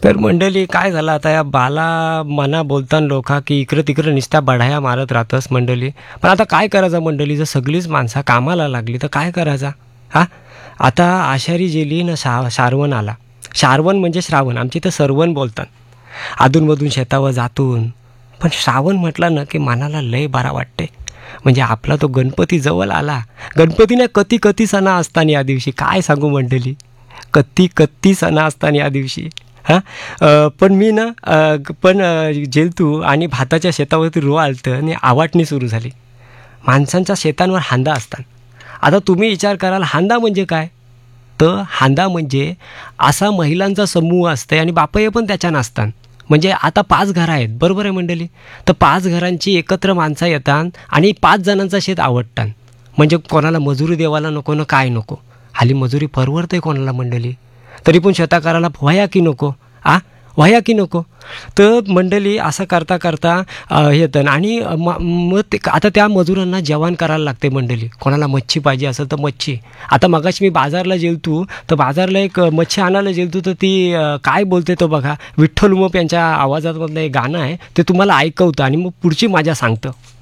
तर मंडळी काय झालं आता या बाला मना बोलताना लोका की इकडं तिकडं नुसत्या बढाया मारत राहतस मंडळी. पण आता काय करायचं मंडळी, जर सगळीच माणसं कामाला लागली तर काय करायचा हा. आता आषाढी गेली ना, श्रावण आला. श्रावण म्हणजे श्रावण, आमची तर सरवण बोलतात. अधूनमधून शेतावर जातून पण श्रावण म्हटलं ना की मनाला लय बरा वाटते. म्हणजे आपला तो गणपती जवळ आला. गणपतीने कती कती सणा असताना या दिवशी काय सांगू मंडळी, कत्ती कत्ती सणा असताना या दिवशी हां. पण मी ना जेलतू आणि भाताच्या शेतावरती रो आलतं आणि आवाटणी सुरू झाली. माणसांच्या शेतांवर हांदा असतात. आता तुम्ही विचार कराल हांदा म्हणजे काय, तर हांदा म्हणजे असा महिलांचा समूह असते आणि बापय पण त्याच्यानं असतात. म्हणजे आता 5 घरं आहेत बरोबर आहे मंडळी, तर 5 घरांची एकत्र माणसं येतात आणि 5 जणांचा शेत आवडतात. म्हणजे कोणाला मजुरी देवाला नको ना काय नको, हाली मजुरी परवडते कोणाला मंडळी, तरी पण शेता करायला व्हाया की नको व्हाया की नको. तर मंडळी असं करता करता येतं आणि मग ते आता त्या मजुरांना जेवण करायला लागते मंडळी. कोणाला मच्छी पाहिजे असेल तर मच्छी. आता मगाशी मी बाजारला गेलतो तर बाजारला एक मच्छी आणायला गेलतो तर ती काय बोलते तो बघा, विठ्ठल उमप यांच्या आवाजामधलं एक गाणं आहे ते तुम्हाला ऐकवतं आणि मग पुढची माझ्या सांगतं.